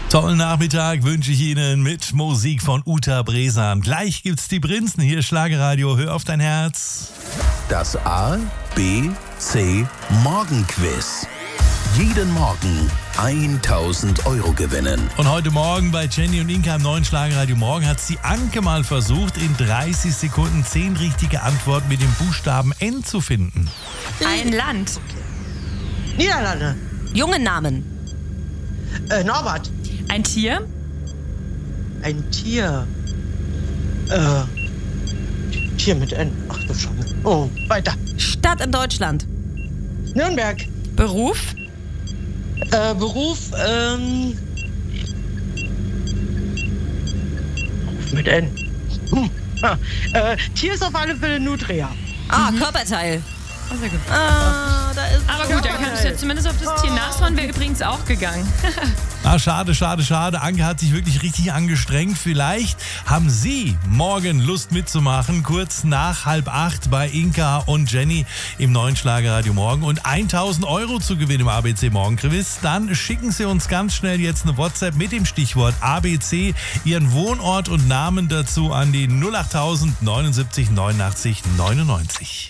Tollen Nachmittag wünsche ich Ihnen mit Musik von Uta Bresan. Gleich gibt's die Prinzen hier, Schlagerradio, hör auf dein Herz. Das A, B, C Morgenquiz. Jeden Morgen 1.000 € gewinnen. Und heute Morgen bei Jenny und Inka im neuen Schlagerradio Morgen hat die Anke mal versucht, in 30 Sekunden 10 richtige Antworten mit dem Buchstaben N zu finden. Ein Land. Niederlande. Jungen Namen. Norbert. Ein Tier. Ein Tier. Tier mit N. Ach du Schande. Oh, weiter. Stadt in Deutschland. Nürnberg. Beruf. Beruf, mit N. Tier ist auf alle Fälle Nutria. Körperteil. Oh, sehr gut. Da ist Aber gut, dann kannst du jetzt zumindest auf das Tier nachschauen. Wäre übrigens auch gegangen. Schade. Anke hat sich wirklich richtig angestrengt. Vielleicht haben Sie morgen Lust mitzumachen, kurz nach 7:30 bei Inka und Jenny im neuen Schlagerradio Morgen und 1.000 € zu gewinnen im ABC Morgenquiz. Dann schicken Sie uns ganz schnell jetzt eine WhatsApp mit dem Stichwort ABC, Ihren Wohnort und Namen dazu an die 08000 79 89 99.